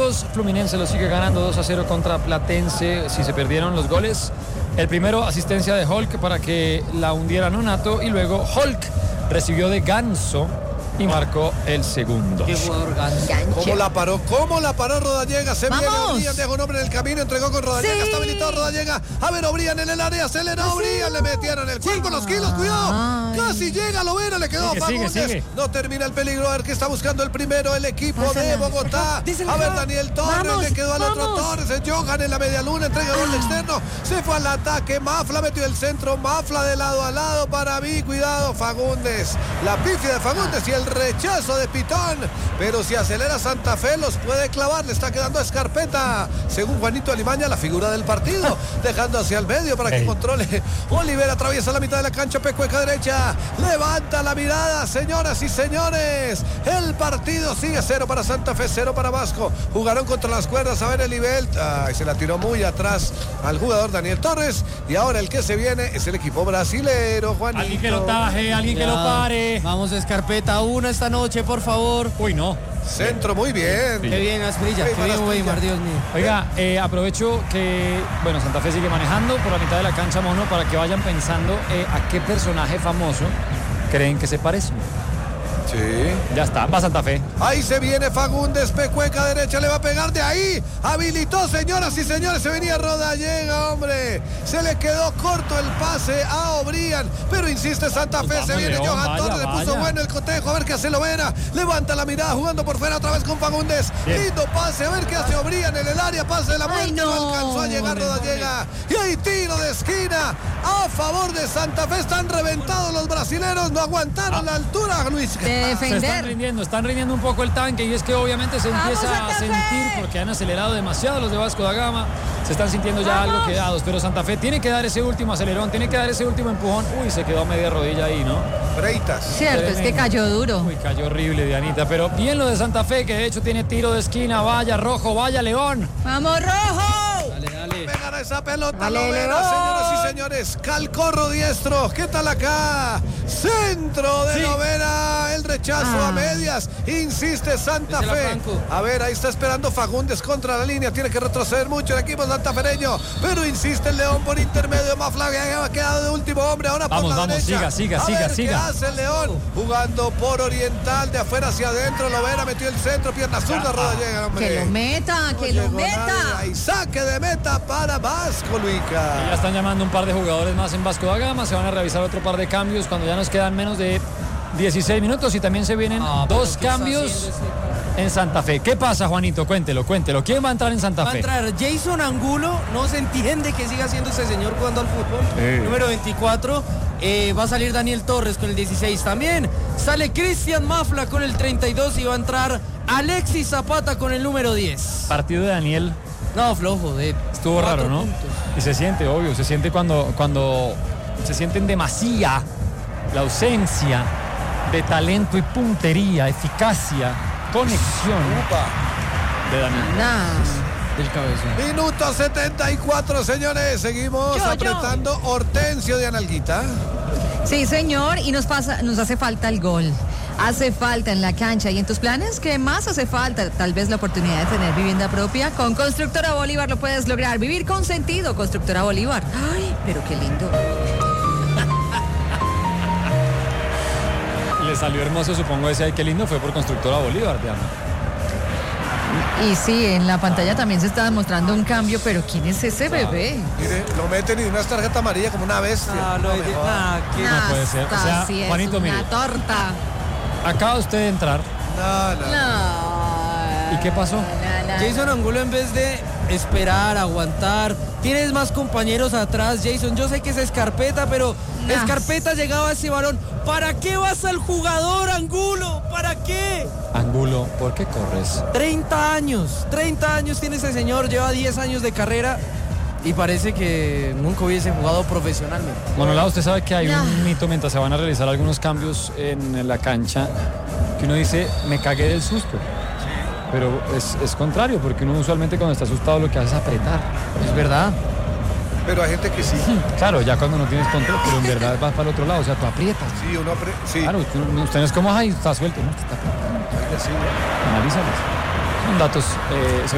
minutos, Fluminense lo sigue ganando 2-0 contra Platense. Si se perdieron los goles, el primero asistencia de Hulk para que la hundiera Nonato, y luego Hulk recibió de Ganso y marcó el segundo. Qué jugador Ganso. ¿Cómo la paró Rodallega? Se viene Obrian, dejó un hombre en el camino, entregó con Rodallega, Sí. está habilitado Rodallega. A ver, Obrian en el área, aceleró Obrian, le metieron el cuerpo, los kilos, cuidado. Ay. Casi llega, lo le quedó Sigue, Fagundes. sigue. No termina el peligro, a ver qué está buscando el primero, el equipo Pásala. de Bogotá. Dísela A ver, acá. Daniel Torres, Vamos, le quedó al otro vamos. Torres, el Johan en la media luna, entrega gol externo, se fue al ataque, Mafla metió el centro, Mafla de lado a lado para mí, cuidado, Fagundes. La pifia de Fagundes y el rechazo de Pitón, pero si acelera Santa Fe los puede clavar, le está quedando a Escarpeta, según Juanito Alimaña, la figura del partido, dejando hacia el medio para que controle. Oliver atraviesa la mitad de la cancha, Pecueca derecha, levanta la mirada, señoras y señores, el partido sigue 0 para Santa Fe, 0 para Vasco, jugaron contra las cuerdas, a ver el nivel, se la tiró muy atrás al jugador Daniel Torres, y ahora el que se viene es el equipo brasilero, Juanito. Alguien que lo taje, alguien que lo pare. Vamos, Escarpeta, una esta noche, por favor. Uy, no. Centro muy bien. Qué bien, Asprilla, qué bien, Weimar, Dios mío. Oiga, aprovecho que, bueno, Santa Fe sigue manejando por la mitad de la cancha, Mono, para que vayan pensando a qué personaje famoso creen que se parece. Sí. Ya está, va Santa Fe. Ahí se viene Fagundes, Pecueca derecha, le va a pegar de ahí. Habilitó, señoras y señores, se venía Rodallega, hombre. Se le quedó corto el pase a Obrian, pero insiste Santa Fe, Vamos, se viene León, Johan vaya, Torres, le puso vaya. bueno el cotejo, a ver qué hace Lovera. Levanta la mirada, jugando por fuera otra vez con Fagundes. Bien. Lindo pase, a ver qué hace Obrian en el área, pase de la muerte, Ay, no no. alcanzó a llegar Rodallega. Y hay tiro de esquina a favor de Santa Fe. Están reventados los brasileros, no aguantaron la altura, Luis. De defender. Están rindiendo un poco el tanque, y es que obviamente se ¡Vamos, empieza Santa a Fe! sentir, porque han acelerado demasiado los de Vasco da Gama, se están sintiendo ya algo quedados, pero Santa Fe tiene que dar ese último acelerón, tiene que dar ese último empujón. Uy, se quedó a media rodilla ahí, ¿no? Freitas. Cierto, es que cayó duro. Uy, cayó horrible, Dianita, pero bien lo de Santa Fe, que de hecho tiene tiro de esquina. Vaya Rojo, vaya León. ¡Vamos, rojo! Dale, dale. Pegar esa pelota, Vale, Lovera, León. señoras y señores. Calcorro diestro. ¿Qué tal acá? Centro de Sí. Lovera. El rechazo a medias. Insiste Santa Désela, Fe. Franco. A ver, ahí está esperando Fagundes contra la línea. Tiene que retroceder mucho el equipo santafereño. Pero insiste el León por intermedio. Mafla que ha quedado de último hombre. Ahora por Vamos, la vamos, derecha. siga, A ver siga. ¿Qué hace el León? Jugando por Oriental. De afuera hacia adentro. Lovera metió el centro. Pierna zurda. Rodallega, hombre. Que lo meta, No que lo llegó nadie. meta. Ahí saque de meta para Vasco, Luica. Ya están llamando un par de jugadores más en Vasco da Gama, se van a revisar otro par de cambios cuando ya nos quedan menos de 16 minutos, y también se vienen dos cambios en Santa Fe. ¿Qué pasa, Juanito? Cuéntelo. ¿Quién va a entrar en Santa Va a Fe? entrar Jason Angulo, no se entiende que siga siendo ese señor jugando al fútbol. Número 24, va a salir Daniel Torres con el 16 también. Sale Cristian Mafla con el 32 y va a entrar Alexis Zapata con el número 10. Partido de Daniel No, flojo, estuvo 4 raro, ¿no? puntos. Y se siente, obvio, se siente cuando se siente en demasía la ausencia de talento y puntería, eficacia, conexión de Daniel. Nah. Del cabezón. Minuto 74, señores. Seguimos apretando. Hortensio de Analguita. Sí, señor, y nos hace falta el gol. Hace falta en la cancha. ¿Y en tus planes qué más hace falta? Tal vez la oportunidad de tener vivienda propia. Con Constructora Bolívar lo puedes lograr. Vivir con sentido. Constructora Bolívar. Ay, pero qué lindo. Le salió hermoso, supongo, ese ay, qué lindo, fue por Constructora Bolívar, Diana. Y sí, en la pantalla también se está demostrando un cambio, pero ¿quién es ese bebé? Mire, lo meten y una tarjeta amarilla como una bestia. No me jodas. No puede ser. O sea, sí es Juanito, una mire. torta. Acaba usted de entrar. No. No. ¿Y qué pasó? Jason Angulo, en vez de esperar, aguantar, tienes más compañeros atrás, Jason. Yo sé que es Escarpeta, pero Nah. Escarpeta llegaba a ese balón. ¿Para qué vas al jugador, Angulo? ¿Para qué? Angulo, ¿por qué corres? 30 años tiene ese señor, lleva 10 años de carrera y parece que nunca hubiese jugado profesionalmente. Monolá, usted sabe que hay No. un mito mientras se van a realizar algunos cambios en la cancha, que uno dice, me cagué del susto. Pero es contrario, porque uno usualmente cuando está asustado lo que hace es apretar. Es verdad. Pero hay gente que sí. Claro, ya cuando no tienes control, pero en verdad vas para el otro lado, o sea, tú aprietas. Sí, sí. Claro, usted no es como, ay, está suelto, no, usted está apretando. Sí. Analízalos. Son datos